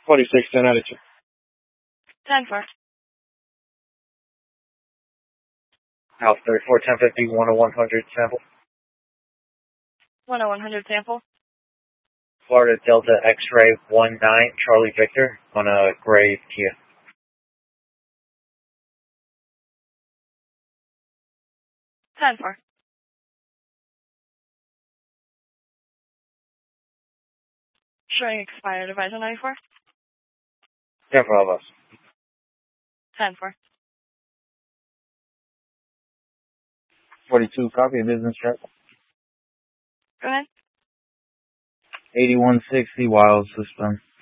46, 10 out of 2. 10-4. House 34, 1050, 10100 sample. 10100 sample. Florida Delta X-ray 19, Charlie Victor, on a gray Kia. 10-4. Showing expired advisor 94. 10 for all of us. 10-4. 42, copy of business check. Go ahead. 8160 Wild System.